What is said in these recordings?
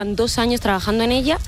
2 años trabajando en ella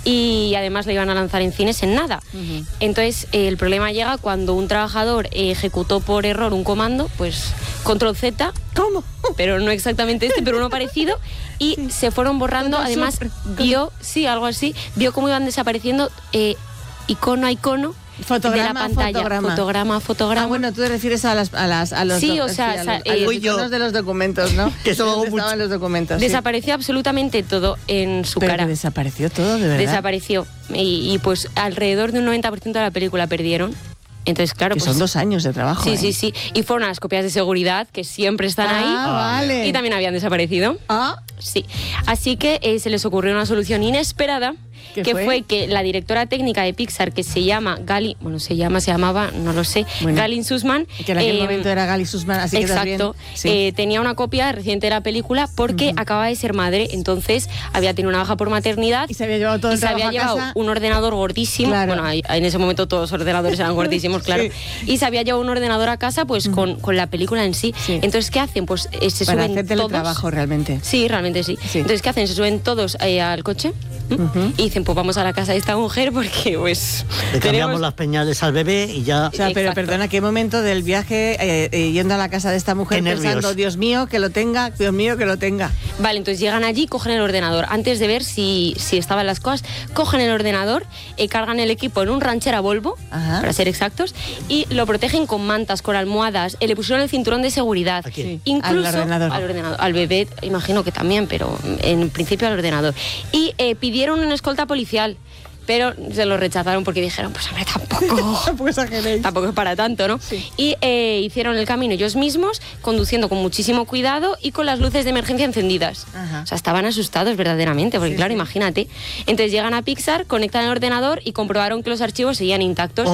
y además la iban a lanzar en cines en nada. Entonces el problema llega cuando un trabajador ejecutó por error un comando, pues control Z. ¿Cómo? Pero no exactamente pero uno parecido, y se fueron borrando. Además vio, algo así, vio cómo iban desapareciendo icono a icono. Fotograma, de la pantalla. Fotograma. Ah, bueno, tú te refieres a los sí, o sea, a los iconos de los documentos, ¿no? Que eso hago mucho. Estaban los documentos. Desapareció absolutamente todo en su cara. Desapareció todo, de verdad. Desapareció. Y pues alrededor de un 90% de la película perdieron. Entonces, claro, que pues, son 2 años de trabajo. Sí. Y fueron a las copias de seguridad, que siempre están ahí. Vale. Y también habían desaparecido. Sí. Así que se les ocurrió una solución inesperada, que fue que la directora técnica de Pixar, que se llama se llamaba, no lo sé, Galen Sussman. Que en aquel momento era Galen Sussman, así exacto, que bien. Tenía una copia reciente de la película porque acababa de ser madre, entonces había tenido una baja por maternidad. Y se había llevado todo el trabajo a casa. Y se había llevado un ordenador gordísimo. Claro. Bueno, en ese momento todos los ordenadores eran gordísimos, claro. Sí. Y se había llevado un ordenador a casa pues con la película en sí. Entonces, ¿qué hacen? Pues se para suben hacer teletrabajo realmente. Sí, realmente sí. Entonces, ¿qué hacen? Se suben todos al coche y dicen, pues vamos a la casa de esta mujer porque pues... Le cambiamos las peñales al bebé y ya... O sea, pero perdona, ¿qué momento del viaje yendo a la casa de esta mujer pensando, Dios mío, que lo tenga, Dios mío, que lo tenga? Vale, entonces llegan allí, cogen el ordenador. Antes de ver si estaban las cosas, cogen el ordenador, cargan el equipo en un ranchera Volvo, para ser exactos, y lo protegen con mantas, con almohadas, le pusieron el cinturón de seguridad. Incluso al ordenador. Al bebé, imagino que también, pero en principio al ordenador. Y pidieron una escolta policial, pero se lo rechazaron porque dijeron, pues hombre, tampoco exageréis. Tampoco es para tanto, ¿no? Sí. Y hicieron el camino ellos mismos, conduciendo con muchísimo cuidado y con las luces de emergencia encendidas. O sea, estaban asustados verdaderamente, porque claro, imagínate. Entonces llegan a Pixar, conectan el ordenador y comprobaron que los archivos seguían intactos.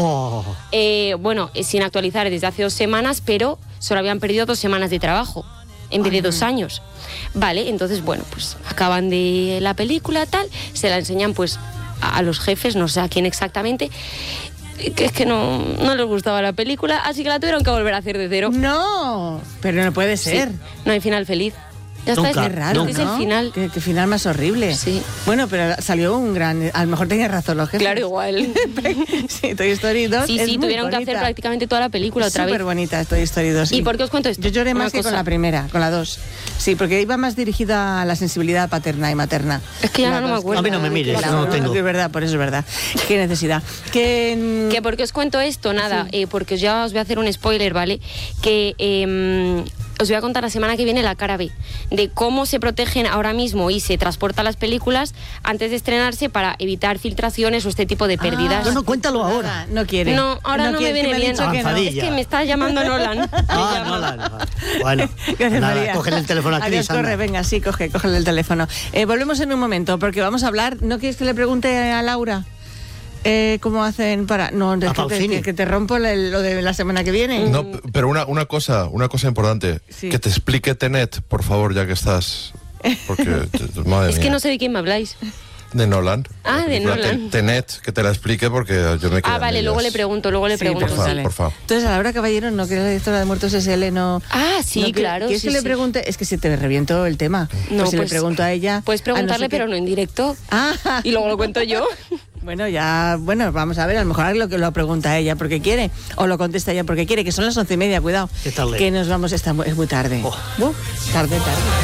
Sin actualizar desde hace 2 semanas, pero solo habían perdido 2 semanas de trabajo en vez de 2 años. Vale, entonces, bueno, pues acaban de la película, tal, se la enseñan pues a los jefes, no sé a quién exactamente, que es que no les gustaba la película, así que la tuvieron que volver a hacer de cero. No, pero no puede ser. Sí, no hay final feliz. Ya nunca, está, es raro, es el final. Qué final más horrible. Sí. Bueno, pero salió un gran... A lo mejor tenía razón los jefes. Claro, igual. Sí, Toy Story 2 Sí, tuvieron que hacer prácticamente toda la película otra vez. Súper bonita Toy Story 2. Sí. ¿Y por qué os cuento esto? Yo lloré más que con la primera, con la 2. Sí, porque iba más dirigida a la sensibilidad paterna y materna. Es que ya no me acuerdo. A mí no me mires, no tengo. Es verdad, por eso es verdad. Qué necesidad. Que ¿por qué os cuento esto? Nada, porque ya os voy a hacer un spoiler, ¿vale? Que... os voy a contar la semana que viene la cara B de cómo se protegen ahora mismo y se transportan las películas antes de estrenarse para evitar filtraciones o este tipo de pérdidas. No, cuéntalo ahora. No quiere. No, ahora no me viene bien. Es que me está llamando Nolan. Nolan. Bueno, nada, cógele el teléfono a Chris. Adiós, corre, venga, sí, cógele el teléfono. Volvemos en un momento porque vamos a hablar. ¿No quieres que le pregunte a Laura? ¿Cómo hacen para...? No, que te rompo lo de la semana que viene. No, pero una cosa importante. Sí. Que te explique Tenet, por favor, ya que estás... Porque, madre es mía. que no sé de quién me habláis. De Nolan. De Nolan. Tenet, que te la explique porque yo me quedo. Vale, luego le pregunto. Por favor. Entonces, a Laura Caballero, ¿no quieres la directora de Muertos SL? No. Sí, claro. ¿Quieres que le pregunte? Es que se te reviento el tema. No, pues le pregunto a ella... Puedes preguntarle, pero no en directo. Y luego lo cuento yo. Bueno, vamos a ver, a lo mejor lo que lo pregunta ella porque quiere, o lo contesta ella porque quiere, que son las 11:30, cuidado. ¿Qué tal? Que nos vamos, es muy tarde. Tarde.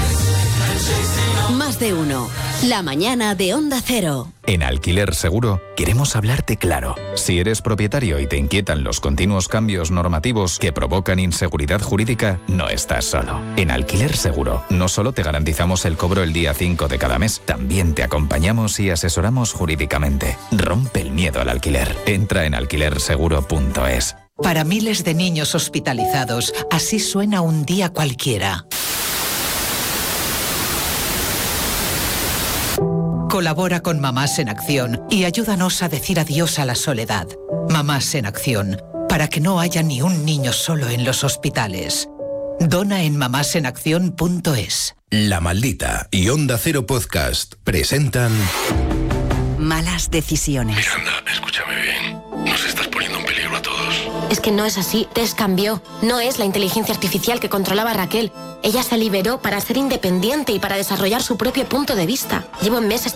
Más de uno. La mañana de Onda Cero. En Alquiler Seguro queremos hablarte claro. Si eres propietario y te inquietan los continuos cambios normativos que provocan inseguridad jurídica, no estás solo. En Alquiler Seguro no solo te garantizamos el cobro el día 5 de cada mes, también te acompañamos y asesoramos jurídicamente. Rompe el miedo al alquiler. Entra en alquilerseguro.es. Para miles de niños hospitalizados, así suena un día cualquiera. Colabora con Mamás en Acción y ayúdanos a decir adiós a la soledad. Mamás en Acción, para que no haya ni un niño solo en los hospitales. Dona en mamásenacción.es. La Maldita y Onda Cero Podcast presentan... Malas decisiones. Miranda, escúchame bien. Nos estás poniendo en peligro a todos. Es que no es así. Tess cambió. No es la inteligencia artificial que controlaba a Raquel. Ella se liberó para ser independiente y para desarrollar su propio punto de vista. Llevo meses